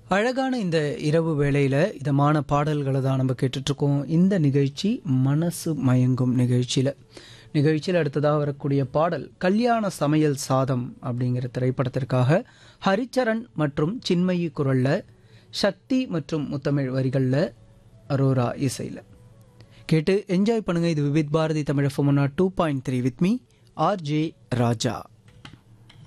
அழகான இந்த இரவு வேளையில் இதமான பாடல்களை தான் நம்ம கேட்டுட்ருக்கோம். இந்த நிகழ்ச்சி மனசு மயங்கும் நிகழ்ச்சியில் அடுத்ததாக வரக்கூடிய பாடல் கல்யாண சமையல் சாதம் அப்படிங்கிற திரைப்படத்திற்காக ஹரிச்சரன் மற்றும் சின்மயி குரலில், சக்தி மற்றும் முத்தமிழ் வரிகளில், அரோரா இசையில் கேட்டு என்ஜாய் பண்ணுங்க. இது Vividh Bharathi Tamil FM 2.3 with me RJ Raja.